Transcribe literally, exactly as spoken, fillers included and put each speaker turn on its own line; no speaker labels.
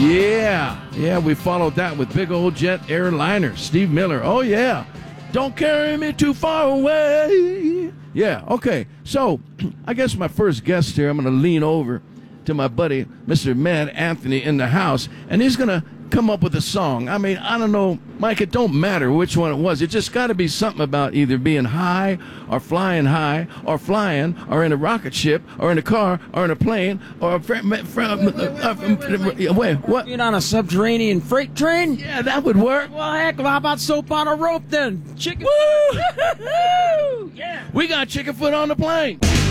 Yeah, yeah, we followed that with big old jet airliner, Steve Miller. Oh, yeah. Don't carry me too far away. Yeah, okay. So I guess my first guest here, I'm going to lean over to my buddy, Mister Mad Anthony, in the house, and he's going to come up with a song. I mean, I don't know, Mike, it don't matter which one it was. It just got to be something about either being high or flying high or flying or in a rocket ship or in a car or in a plane or from, from, uh, wait, what?
Being on a subterranean freight train?
Yeah, that would work.
Well, heck, how about soap on a rope then? Chicken.
Woo!
Woo! Yeah.
We got chicken foot on the plane.